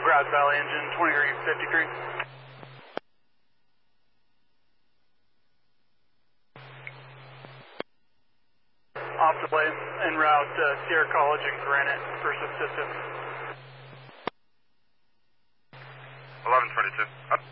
Grass Valley engine, 20 degree 53. Off delay, en route, Sierra College and Granite, first assistance. 1122. Up.